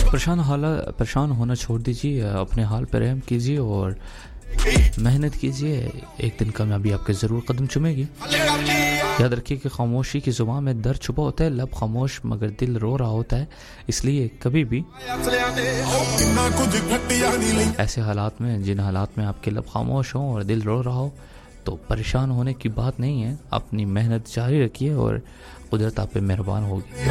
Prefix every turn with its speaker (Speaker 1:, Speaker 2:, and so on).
Speaker 1: परेशान होना छोड़ दीजिए, अपने हाल पे रहम कीजिए और मेहनत कीजिए। एक दिन कामयाबी आपके ज़रूर कदम चूमेगी। याद रखिए कि खामोशी की ज़ुबान में दर्द छुपा होता है, लब खामोश मगर दिल रो रहा होता है। इसलिए कभी भी ऐसे हालात में, जिन हालात में आपके लब खामोश हों और दिल रो रहा हो, तो परेशान होने की बात नहीं है। अपनी मेहनत जारी रखिए और कुदरत आप पे मेहरबान होगी।